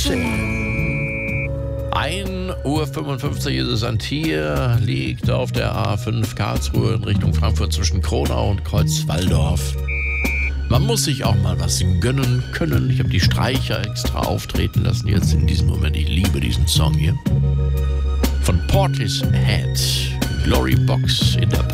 1:55 Uhr ist es. Ein Tier liegt auf der A5 Karlsruhe in Richtung Frankfurt zwischen Kronau und Kreuzwaldorf. Man muss sich auch mal was gönnen können. Ich habe die Streicher extra auftreten lassen jetzt in diesem Moment. Ich liebe diesen Song hier. Von Portishead, Glory Box in der